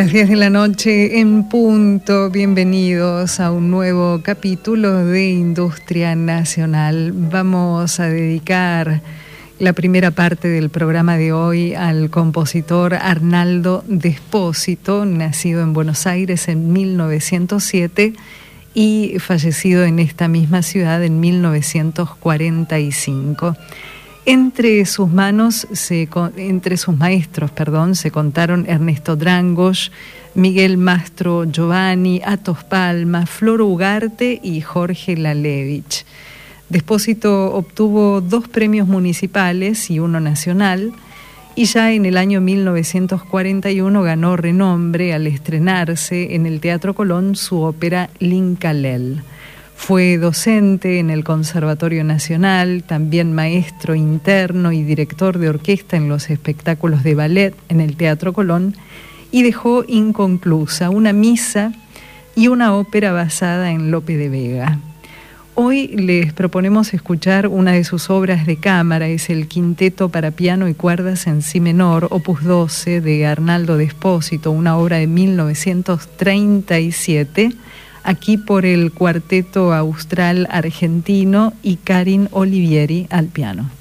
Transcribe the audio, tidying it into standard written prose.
Las 10 de la noche en punto. Bienvenidos a un nuevo capítulo de Industria Nacional. Vamos a dedicar la primera parte del programa de hoy al compositor Arnaldo Despósito, nacido en Buenos Aires en 1907 y fallecido en esta misma ciudad en 1945. Entre sus maestros, se contaron Ernesto Drangos, Miguel Mastro Giovanni, Atos Palma, Flor Ugarte y Jorge Lalevich. Despósito obtuvo 2 premios municipales y 1 nacional, y ya en el año 1941 ganó renombre al estrenarse en el Teatro Colón su ópera Lincalel. Fue docente en el Conservatorio Nacional, también maestro interno y director de orquesta en los espectáculos de ballet en el Teatro Colón, y dejó inconclusa una misa y una ópera basada en Lope de Vega. Hoy les proponemos escuchar una de sus obras de cámara, es el Quinteto para piano y cuerdas en si menor, opus 12, de Arnaldo Despósito, una obra de 1937, aquí por el Cuarteto Austral Argentino y Karin Olivieri al piano.